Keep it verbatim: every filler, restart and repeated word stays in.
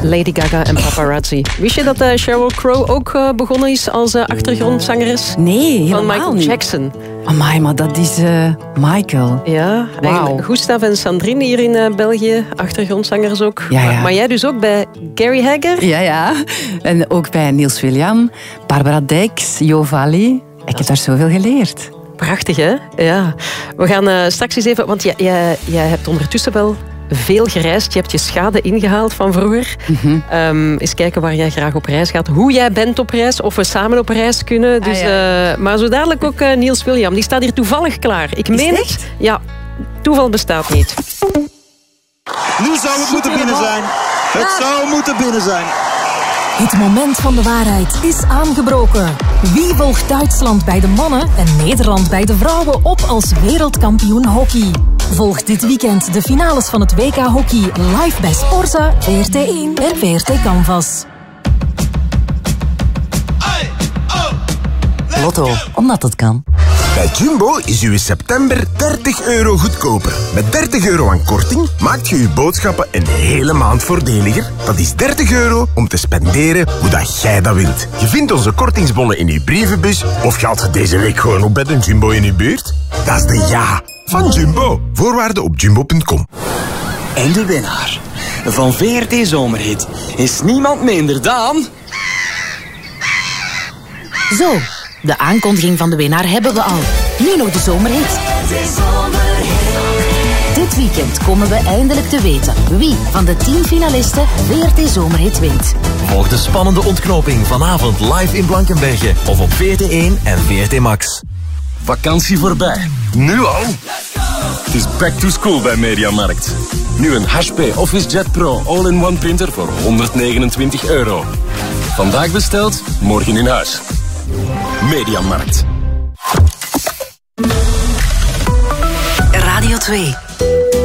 Lady Gaga en Paparazzi. Wist je dat uh, Sheryl Crow ook uh, begonnen is als uh, achtergrondzangeres? Nee, helemaal Van Michael niet. Jackson. Amai, maar dat is uh, Michael. Ja, wow. Gustav en Sandrine hier in uh, België, achtergrondzangers ook. Ja, ja. Maar, maar jij dus ook bij Gary Hagger? Ja, ja. En ook bij Niels William, Barbara Dijks, Jo Valli. Ik heb daar zoveel geleerd. Prachtig, hè? Ja. We gaan uh, straks eens even... Want jij, jij, jij hebt ondertussen wel veel gereisd. Je hebt je schade ingehaald van vroeger. Mm-hmm. Um, eens kijken waar jij graag op reis gaat. Hoe jij bent op reis. Of we samen op reis kunnen. Dus, ah, ja. uh, maar zo dadelijk ook uh, Niels William. Die staat hier toevallig klaar. Ik Is meen het? het. Ja, toeval bestaat niet. Nu zou het moeten binnen zijn. Het zou moeten binnen zijn. Het moment van de waarheid is aangebroken. Wie volgt Duitsland bij de mannen en Nederland bij de vrouwen op als wereldkampioen hockey? Volg dit weekend de finales van het W K Hockey live bij Sporza, V R T één en V R T Canvas. Lotto, omdat het kan. Bij Jumbo is uw september dertig euro goedkoper. Met dertig euro aan korting maakt je uw boodschappen een hele maand voordeliger. Dat is dertig euro om te spenderen hoe dat jij dat wilt. Je vindt onze kortingsbonnen in uw brievenbus of gaat je deze week gewoon op bij de Jumbo in uw buurt? Dat is de ja van Jumbo. Voorwaarden op jumbo punt com. En de winnaar van V R T Zomerhit is niemand minder dan... Zo, de aankondiging van de winnaar hebben we al. Nu nog de zomerhit. Dit weekend komen we eindelijk te weten wie van de tien finalisten V R T Zomerhit wint. Volg de spannende ontknoping vanavond live in Blankenberge of op V R T één en V R T Max. Vakantie voorbij. Nu al? Het is back to school bij Mediamarkt. Nu een H P OfficeJet Pro all-in-one printer voor honderdnegenentwintig euro. Vandaag besteld, morgen in huis. Mediamarkt. Radio twee.